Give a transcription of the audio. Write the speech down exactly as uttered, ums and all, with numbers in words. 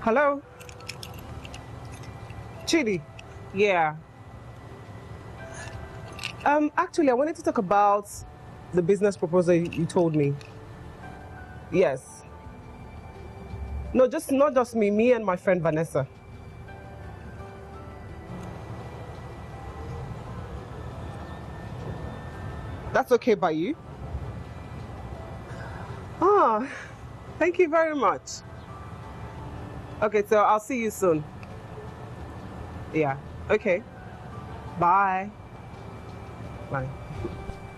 Hello? Chidi? Yeah. Um, actually, I wanted to talk about the business proposal you told me. Yes. No, just not just me, me and my friend Vanessa. That's okay by you? Ah, thank you very much. Okay, so I'll see you soon. Yeah, okay. Bye. Bye.